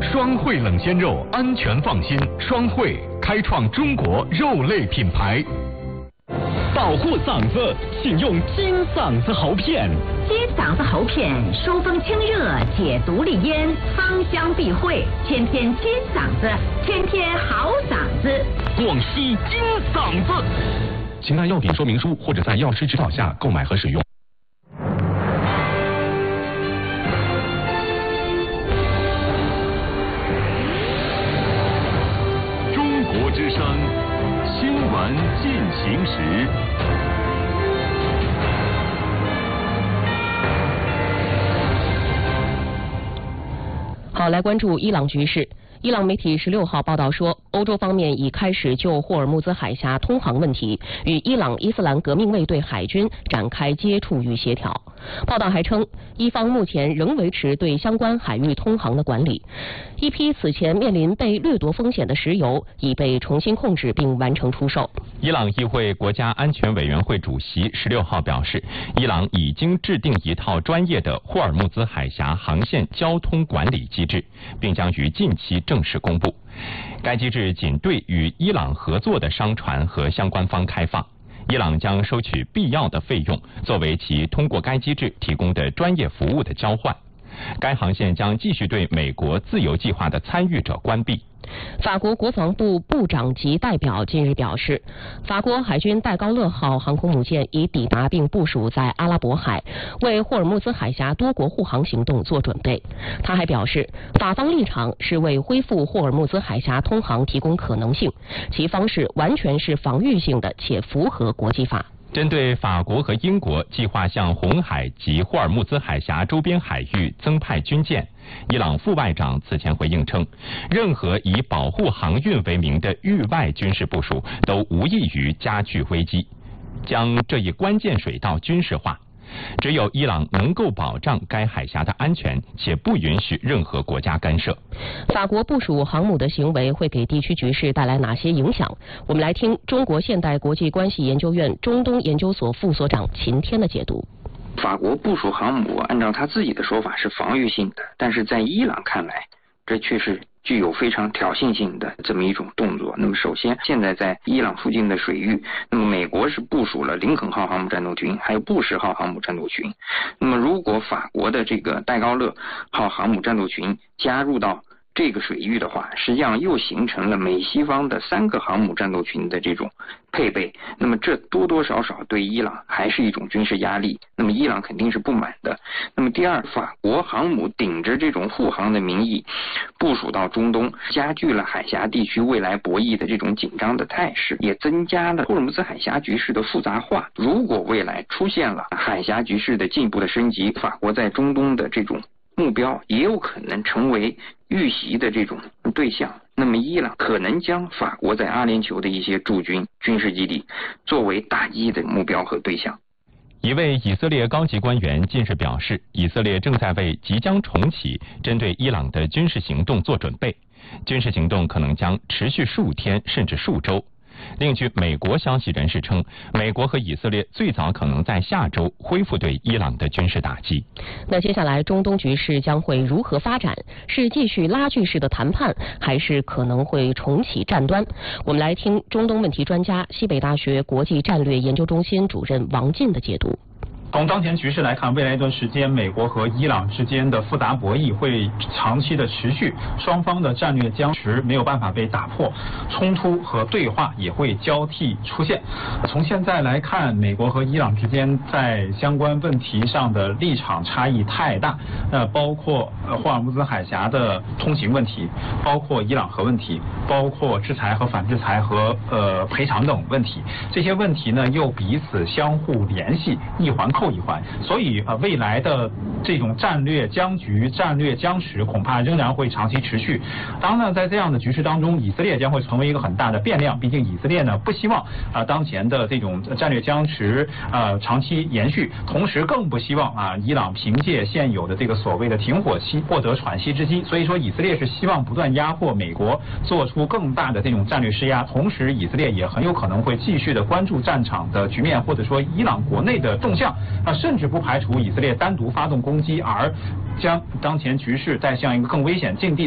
双汇冷鲜肉，安全放心。双汇开创中国肉类品牌。 保护嗓子，请用金嗓子喉片。 金嗓子喉片疏风清热，解毒利咽，芳香避秽，天天金嗓子，天天好嗓子。 广西金嗓子。 请看药品说明书或者在药师指导下购买和使用。 中国之声，新闻进行时。 好，来关注伊朗局势。伊朗媒体16号报道说，欧洲方面已开始就霍尔木兹海峡通航问题与伊朗伊斯兰革命卫队海军展开接触与协调。报道还称，伊方目前仍维持对相关海域通航的管理。一批此前面临被掠夺风险的石油已被重新控制并完成出售。 伊朗议会国家安全委员会主席16号表示，伊朗已经制定一套专业的霍尔木兹海峡航线交通管理机制，并将于近期正式公布。该机制仅对与伊朗合作的商船和相关方开放。伊朗将收取必要的费用，作为其通过该机制提供的专业服务的交换。该航线将继续对美国自由计划的参与者关闭。 法国国防部部长级代表近日表示，法国海军戴高乐号航空母舰已抵达并部署在阿拉伯海，为霍尔木兹海峡多国护航行动做准备。他还表示，法方立场是为恢复霍尔木兹海峡通航提供可能性，其方式完全是防御性的且符合国际法。 针对法国和英国计划向红海及霍尔木兹海峡周边海域增派军舰，伊朗副外长此前回应称，任何以保护航运为名的域外军事部署都无异于加剧危机，将这一关键水道军事化。只有伊朗能够保障该海峡的安全，且不允许任何国家干涉。 法国部署航母的行为会给地区局势带来哪些影响？我们来听中国现代国际关系研究院中东研究所副所长秦天的解读。 法国部署航母，按照他自己的说法是防御性的，但是在伊朗看来，这却是具有非常挑衅性的这么一种动作。那么首先，现在在伊朗附近的水域，那么美国是部署了林肯号航母战斗群，还有布什号航母战斗群。那么如果法国的这个戴高乐号航母战斗群加入到这个水域的话，实际上又形成了美西方的3个航母战斗群的这种配备，那么这多多少少对伊朗还是一种军事压力，那么伊朗肯定是不满的。那么第二，法国航母顶着这种护航的名义部署到中东，加剧了海峡地区未来博弈的这种紧张的态势，也增加了霍尔木兹海峡局势的复杂化。如果未来出现了海峡局势的进一步的升级，法国在中东的这种目标也有可能成为遇袭的这种对象，那么伊朗可能将法国在阿联酋的一些驻军军事基地作为打击的目标和对象。 一位以色列高级官员近日表示，以色列正在为即将重启针对伊朗的军事行动做准备，军事行动可能将持续数天甚至数周。另据美国消息人士称，美国和以色列最早可能在下周恢复对伊朗的军事打击。 那接下来中东局势将会如何发展？是继续拉锯式的谈判，还是可能会重启战端？我们来听中东问题专家、西北大学国际战略研究中心主任王进的解读。 从当前局势来看，未来一段时间，美国和伊朗之间的复杂博弈会长期的持续，双方的战略僵持没有办法被打破，冲突和对话也会交替出现。从现在来看，美国和伊朗之间在相关问题上的立场差异太大，包括霍尔木兹海峡的通行问题，包括伊朗核问题，包括制裁和反制裁和赔偿等问题，这些问题呢又彼此相互联系，一环扣一环，所以未来的这种战略僵局、战略僵持恐怕仍然会长期持续。当然呢，在这样的局势当中，以色列将会成为一个很大的变量。毕竟以色列呢不希望当前的这种战略僵持长期延续，同时更不希望伊朗凭借现有的这个所谓的停火期获得喘息之机。所以说，以色列是希望不断压迫美国，做出更大的这种战略施压。同时，以色列也很有可能会继续的关注战场的局面，或者说伊朗国内的动向。甚至不排除以色列单独发动攻击，而将当前局势带向一个更危险境地。